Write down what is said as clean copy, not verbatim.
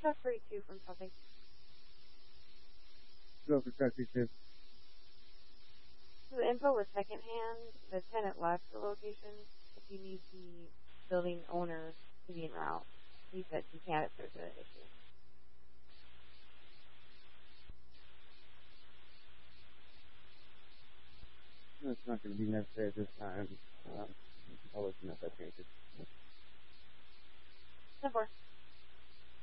truck 32 from something. Go for truck 32. So the info was secondhand. The tenant left the location. If you need the building owner to be en route, he said he can't if there's an issue. It's not going to be necessary at this time. I'll let you know if that changes. 10-4.